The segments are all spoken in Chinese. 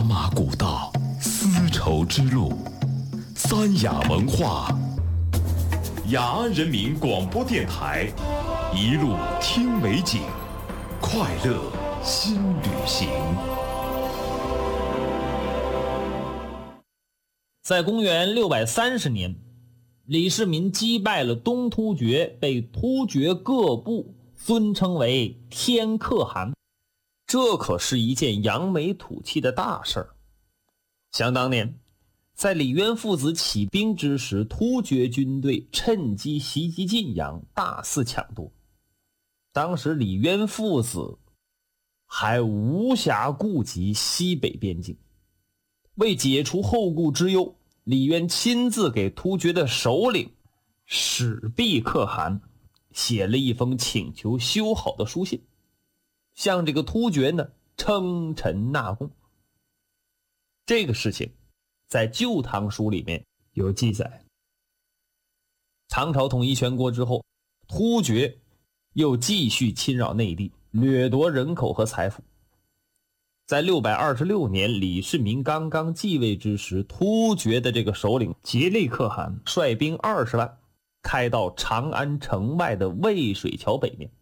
马古道，丝绸之路，三雅文化，雅安人民广播电台，一路听美景，快乐新旅行。 在公元630年，李世民击败了东突厥，被突厥各部尊称为天可汗。这可是一件扬眉吐气的大事儿。想当年，在李渊父子起兵之时，突厥军队趁机袭击晋阳，大肆抢夺。当时李渊父子还无暇顾及西北边境，为解除后顾之忧，李渊亲自给突厥的首领史弼可汗写了一封请求修好的书信，向这个突厥呢称臣纳贡。这个事情在《旧唐书》里面有记载。唐朝统一全国之后，突厥又继续侵扰内地，掠夺人口和财富。在626年李世民刚刚继位之时，突厥的这个首领颉利可汗率兵20万开到长安城外的渭水桥北面。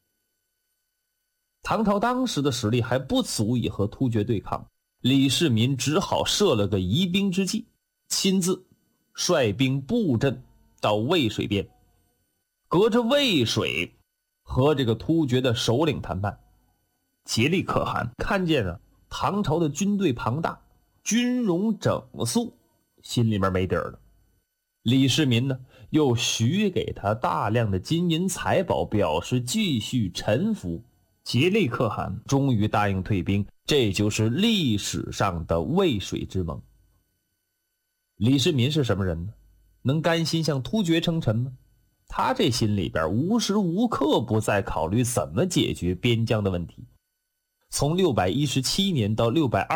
唐朝当时的实力还不足以和突厥对抗，李世民只好设了个疑兵之计，亲自率兵布阵到渭水边，隔着渭水和这个突厥的首领谈判。颉利可汗看见了唐朝的军队庞大，军容整肃，心里面没底儿了。李世民呢，又许给他大量的金银财宝，表示继续臣服。颉利可汗终于答应退兵，这就是历史上的渭水之盟。李世民是什么人呢？能甘心向突厥称臣吗？他这心里边无时无刻不在考虑怎么解决边疆的问题。从617年到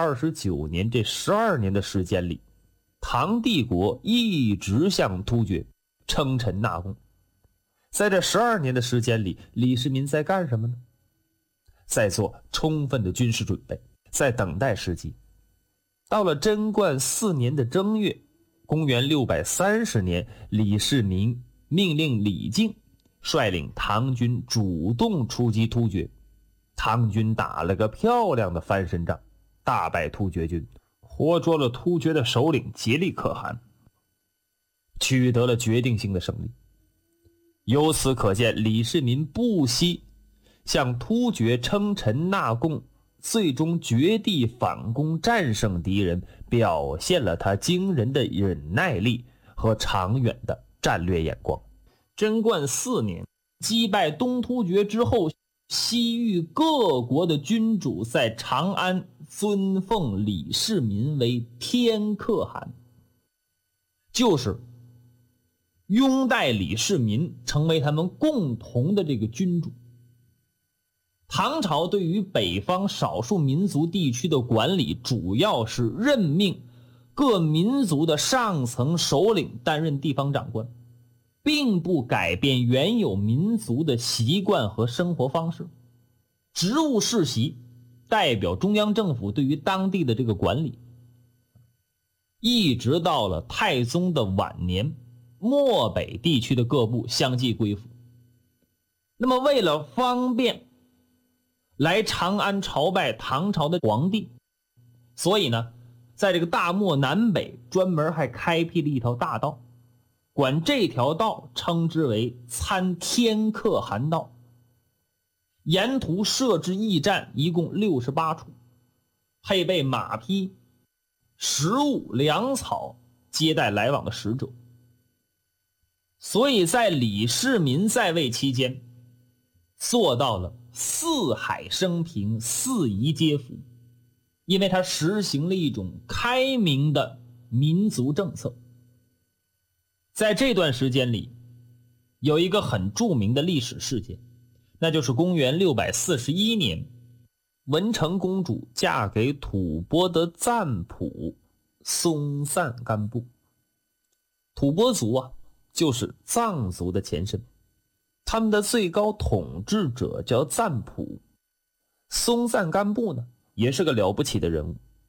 629年这12年的时间里，唐帝国一直向突厥称臣纳贡。在这12年的时间里，李世民在干什么呢？在做充分的军事准备，在等待时机。到了贞观4年的正月，公元630年，李世民命令李靖率领唐军主动出击突厥。唐军打了个漂亮的翻身仗，大败突厥军，活捉了突厥的首领颉利可汗，取得了决定性的胜利。由此可见，李世民不惜向突厥称臣纳贡，最终绝地反攻，战胜敌人，表现了他惊人的忍耐力和长远的战略眼光。贞观4年，击败东突厥之后，西域各国的君主在长安尊奉李世民为天可汗，就是拥戴李世民成为他们共同的这个君主。唐朝对于北方少数民族地区的管理，主要是任命各民族的上层首领担任地方长官，并不改变原有民族的习惯和生活方式。职务世袭代表中央政府对于当地的这个管理。一直到了太宗的晚年，漠北地区的各部相继归附。那么为了方便来长安朝拜唐朝的皇帝，所以呢，在这个大漠南北专门还开辟了一条大道，管这条道称之为参天可汗道。沿途设置驿站一共68处，配备马匹、食物、粮草，接待来往的使者。所以在李世民在位期间，做到了四海升平，四夷皆服，因为他实行了一种开明的民族政策。在这段时间里，有一个很著名的历史事件，那就是公元641年，文成公主嫁给吐蕃的赞普松赞干布。吐蕃族啊，就是藏族的前身，他们的最高统治者叫赞普。松赞干布呢，也是个了不起的人物，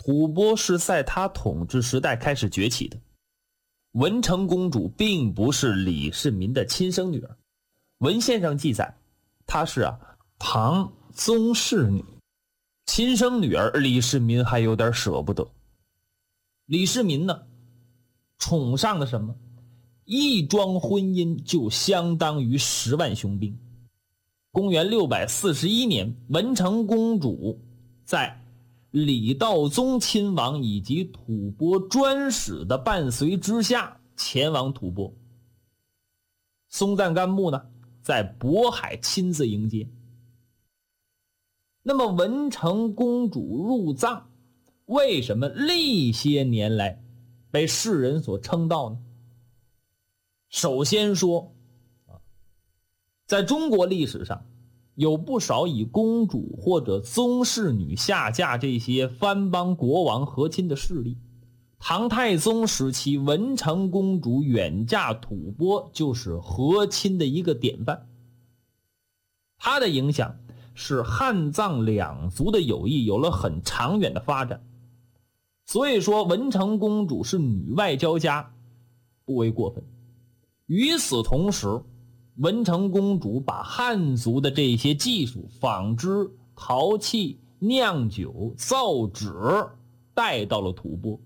吐蕃是在他统治时代开始崛起的。文成公主并不是李世民的亲生女儿，文献上记载，她是唐宗室女，亲生女儿李世民还有点舍不得。李世民呢，宠上的什么？一桩婚姻就相当于10万雄兵。公元641年，文成公主在李道宗亲王以及吐蕃专使的伴随之下前往吐蕃。松赞干布呢，在渤海亲自迎接。那么文成公主入藏，为什么历些年来被世人所称道呢？首先说，在中国历史上有不少以公主或者宗室女下嫁这些藩邦国王和亲的势力。唐太宗时期，文成公主远嫁吐蕃就是和亲的一个典范。她的影响使汉藏两族的友谊有了很长远的发展。所以说文成公主是女外交家不为过分。与此同时，文成公主把汉族的这些技术，纺织、陶器、酿酒、造纸带到了吐蕃。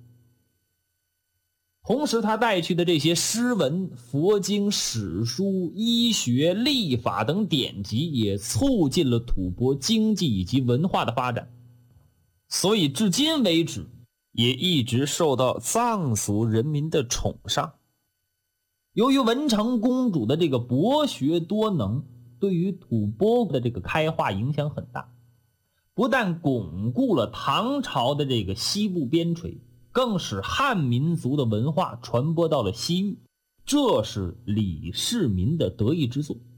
同时她带去的这些诗文、佛经、史书、医学、历法等典籍也促进了吐蕃经济以及文化的发展。所以至今为止也一直受到藏族人民的宠上。由于文成公主的这个博学多能，对于吐蕃的这个开化影响很大，不但巩固了唐朝的这个西部边陲，更使汉民族的文化传播到了西域，这是李世民的得意之作。